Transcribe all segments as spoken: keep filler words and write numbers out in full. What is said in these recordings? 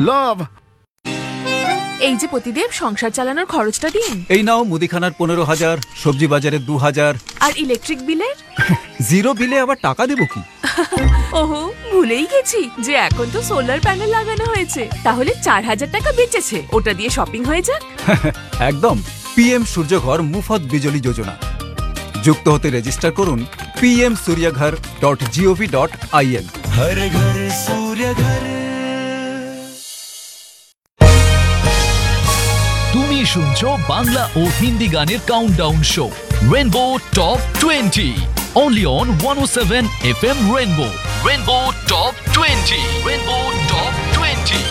লাভ। এই যে প্রতিদেব, সংসার চালানোর খরচটা দিন। এই নাও মুদিখানার পনেরো হাজার, সবজি বাজারের দু হাজার। আর ইলেকট্রিক বিলের? জিরো বিলে আবার টাকা দেবো কি? ওহো, ভুলেই গেছি যে এখন তো সোলার প্যানেল লাগানো হয়েছে। তাহলে চার হাজার টাকা বেঁচেছে, ওটা দিয়ে শপিং হয়ে যাক। একদম। পিএম সূর্যঘর মুফত বিজলি যোজনা। যুক্ত হতে রেজিস্টার করুন PM সূর্যঘর dot gov dot in. হর ঘর সূর্যঘর। তুমি শুনছো বাংলা ও হিন্দি গানের countdown show rainbow top twenty, only on one oh seven F M Rainbow. Rainbow Top twenty. Rainbow Top twenty.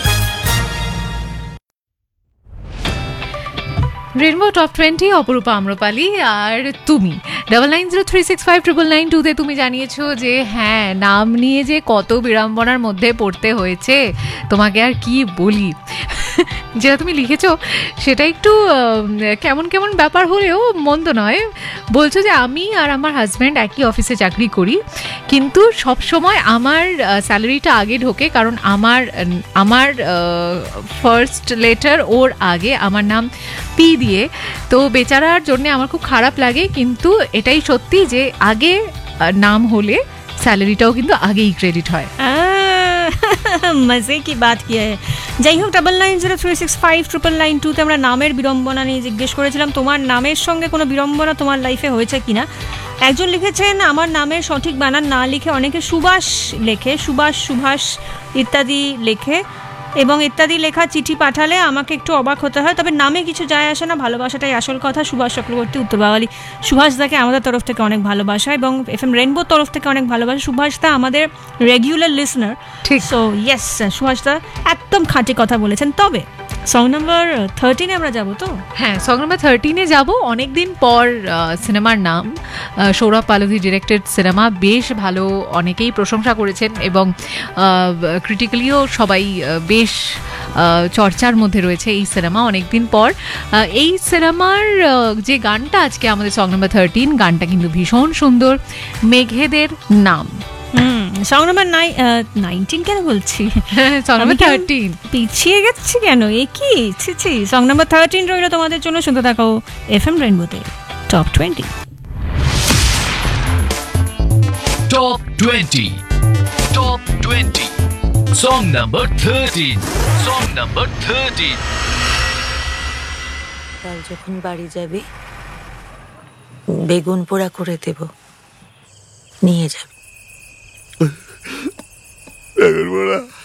Rainbow top twenty, অপরূপা আম্রপালি আর তুমি। Double nine zero three six five triple nine টুতে তুমি জানিয়েছো যে হ্যাঁ, নাম নিয়ে যে কত বিড়ম্বনার মধ্যে পড়তে হয়েছে তোমাকে আর কি বলি। যেটা তুমি লিখেছো সেটা একটু কেমন কেমন ব্যাপার হলেও মন্দ নয়। বলছো যে আমি আর আমার হাজব্যান্ড একই অফিসে চাকরি করি, কিন্তু সব সময় আমার স্যালারিটা আগে ঢোকে, কারণ আমার আমার ফার্স্ট লেটার ওর আগে, আমার নাম পি দিয়ে। তো বেচারার জন্য আমার খুব খারাপ লাগে, কিন্তু এটাই সত্যি যে আগে নাম হলে স্যালারিটাও কিন্তু আগেই ক্রেডিট হয়। মজে কি বাত কি হয়। যাই হোক, double nine zero three six five triple nine টুতে আমরা নামের বিড়ম্বনা নিয়ে জিজ্ঞেস করেছিলাম তোমার নামের সঙ্গে কোনো বিড়ম্বনা তোমার লাইফে হয়েছে কিনা। একজন লিখেছেন আমার নামের সঠিক বানান না লিখে অনেকে সুভাষ লেখে, সুভাষ সুভাষ ইত্যাদি লেখে, এবং ইত্যাদি লেখা চিঠি পাঠালে আমাকে একটু অবাক হতে হয়। তবে নামে কিছু যায় আসে না, ভালোবাসাটাই আসল কথা। সুভাষ চক্রবর্তী, উত্তর বাঙালি। সুভাষ দাকে আমাদের তরফ থেকে অনেক ভালোবাসা, এবং এফ এম রেনবোর তরফ থেকে অনেক ভালোবাসা। সুভাষ দা আমাদের রেগুলার লিসনার, ঠিক। সো ইয়েস, সুভাষ দা একদম খাঁটি কথা বলেছেন। তবে সং নাম্বার থার্টিনে আমরা যাবো তো? হ্যাঁ, সং নাম্বার থার্টিনে যাবো। অনেকদিন পর সিনেমার নাম, সৌরভ পালভি ডিরেক্টেড সিনেমা, বেশ ভালো, অনেকেই প্রশংসা করেছেন এবং ক্রিটিক্যালিও সবাই বেশ চর্চার মধ্যে রয়েছে এই সিনেমা অনেকদিন পর। এই সিনেমার যে গানটা আজকে আমাদের সং নাম্বার থার্টিন, গানটা কিন্তু ভীষণ সুন্দর, মেঘেদের নাম। হুম, সং নাম্বার নাইনটিন কেন বলছি, সং নাম্বার থার্টিন, পিছিয়ে গেছি কেন, এ কি ছি ছি। সং নাম্বার থার্টিন রইল তোমাদের জন্য, শুনতে থাকো F M রেনবোতে top twenty. Top twenty, top twenty, song number thirteen, song number thirteen. কাল যখন বাড়ি যাবি বেগুন পোড়া করে দেব, নিয়ে যাবি। বেগুন পোড়া?